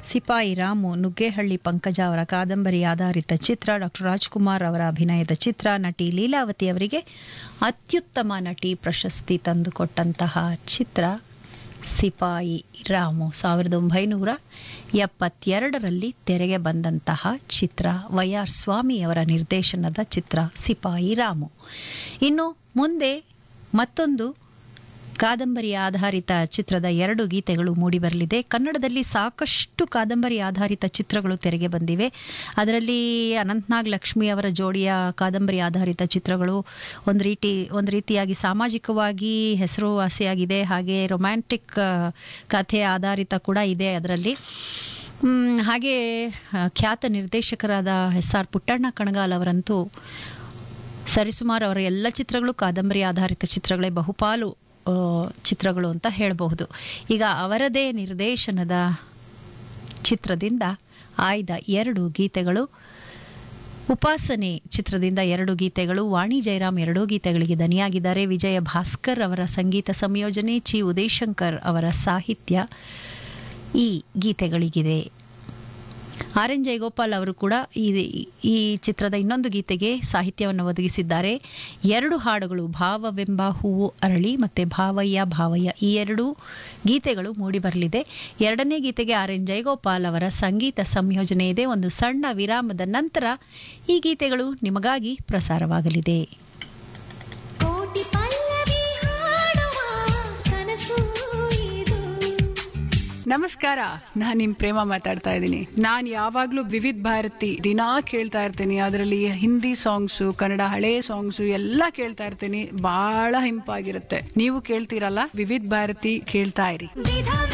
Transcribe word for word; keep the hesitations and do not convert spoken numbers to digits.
ಸಿಪಾಯಿ ರಾಮು ನುಗ್ಗೇಹಳ್ಳಿ ಪಂಕಜ ಅವರ ಕಾದಂಬರಿ ಆಧಾರಿತ ಚಿತ್ರ. ಡಾಕ್ಟರ್ ರಾಜ್ಕುಮಾರ್ ಅವರ ಅಭಿನಯದ ಚಿತ್ರ. ನಟಿ ಲೀಲಾವತಿ ಅವರಿಗೆ ಅತ್ಯುತ್ತಮ ನಟಿ ಪ್ರಶಸ್ತಿ ತಂದುಕೊಟ್ಟಂತಹ ಚಿತ್ರ ಸಿಪಾಯಿ ರಾಮು. ಸಾವಿರದ ಒಂಬೈನೂರ ಎಪ್ಪತ್ತೆರಡರಲ್ಲಿ ತೆರೆಗೆ ಬಂದಂತಹ ಚಿತ್ರ. ವೈ ಆರ್ ಸ್ವಾಮಿ ಅವರ ನಿರ್ದೇಶನದ ಚಿತ್ರ ಸಿಪಾಯಿ ರಾಮು. ಇನ್ನು ಮುಂದೆ ಮತ್ತೊಂದು ಕಾದಂಬರಿ ಆಧಾರಿತ ಚಿತ್ರದ ಎರಡು ಗೀತೆಗಳು ಮೂಡಿಬರಲಿದೆ. ಕನ್ನಡದಲ್ಲಿ ಸಾಕಷ್ಟು ಕಾದಂಬರಿ ಆಧಾರಿತ ಚಿತ್ರಗಳು ತೆರೆಗೆ ಬಂದಿವೆ. ಅದರಲ್ಲಿ ಅನಂತ್ನಾಗ್ ಲಕ್ಷ್ಮಿ ಅವರ ಜೋಡಿಯ ಕಾದಂಬರಿ ಆಧಾರಿತ ಚಿತ್ರಗಳು ಒಂದು ರೀತಿ ಒಂದು ರೀತಿಯಾಗಿ ಸಾಮಾಜಿಕವಾಗಿ ಹೆಸರುವಾಸಿಯಾಗಿದೆ. ಹಾಗೆ ರೊಮ್ಯಾಂಟಿಕ್ ಕಥೆ ಆಧಾರಿತ ಕೂಡ ಇದೆ ಅದರಲ್ಲಿ. ಹಾಗೆ ಖ್ಯಾತ ನಿರ್ದೇಶಕರಾದ ಎಸ್ ಆರ್ ಪುಟ್ಟಣ್ಣ ಕಣಗಾಲ್ ಅವರಂತೂ ಸರಿಸುಮಾರು ಅವರ ಎಲ್ಲ ಚಿತ್ರಗಳು ಕಾದಂಬರಿ ಆಧಾರಿತ ಚಿತ್ರಗಳೇ, ಬಹುಪಾಲು ಚಿತ್ರಗಳು ಅಂತ ಹೇಳಬಹುದು. ಈಗ ಅವರದೇ ನಿರ್ದೇಶನದ ಚಿತ್ರದಿಂದ ಆಯ್ದ ಎರಡು ಗೀತೆಗಳು. ಉಪಾಸನೆ ಚಿತ್ರದಿಂದ ಎರಡು ಗೀತೆಗಳು. ವಾಣಿ ಜಯರಾಮ್ ಎರಡೂ ಗೀತೆಗಳಿಗೆ ದನಿಯಾಗಿದ್ದಾರೆ. ವಿಜಯ ಭಾಸ್ಕರ್ ಅವರ ಸಂಗೀತ ಸಂಯೋಜನೆ, ಚಿ ಉದಯಶಂಕರ್ ಅವರ ಸಾಹಿತ್ಯ ಈ ಗೀತೆಗಳಿಗಿದೆ. ಆರ್ ಎನ್ ಜಯಗೋಪಾಲ್ ಅವರು ಕೂಡ ಈ ಈ ಚಿತ್ರದ ಇನ್ನೊಂದು ಗೀತೆಗೆ ಸಾಹಿತ್ಯವನ್ನು ಒದಗಿಸಿದ್ದಾರೆ. ಎರಡು ಹಾಡುಗಳು, ಭಾವವೆಂಬ ಹೂವು ಅರಳಿ ಮತ್ತು ಭಾವಯ್ಯ ಭಾವಯ್ಯ, ಈ ಎರಡು ಗೀತೆಗಳು ಮೂಡಿಬರಲಿದೆ. ಎರಡನೇ ಗೀತೆಗೆ ಆರ್ ಎನ್ ಜಯಗೋಪಾಲ್ ಅವರ ಸಂಗೀತ ಸಂಯೋಜನೆ ಇದೆ. ಒಂದು ಸಣ್ಣ ವಿರಾಮದ ನಂತರ ಈ ಗೀತೆಗಳು ನಿಮಗಾಗಿ ಪ್ರಸಾರವಾಗಲಿದೆ. ನಮಸ್ಕಾರ, ನಾನು ನಿಮ್ ಪ್ರೇಮ ಮಾತಾಡ್ತಾ ಇದ್ದೀನಿ. ನಾನು ಯಾವಾಗ್ಲೂ ವಿವಿಧ ಭಾರತಿ ದಿನಾ ಕೇಳ್ತಾ ಇರ್ತೀನಿ. ಅದರಲ್ಲಿ ಹಿಂದಿ ಸಾಂಗ್ಸು, ಕನ್ನಡ ಹಳೆ ಸಾಂಗ್ಸು ಎಲ್ಲ ಕೇಳ್ತಾ ಇರ್ತೀನಿ. ಬಹಳ ಹಿಂಪಾಗಿರುತ್ತೆ. ನೀವು ಕೇಳ್ತೀರಲ್ಲ, ವಿವಿಧ ಭಾರತಿ ಕೇಳ್ತಾ ಇರಿ.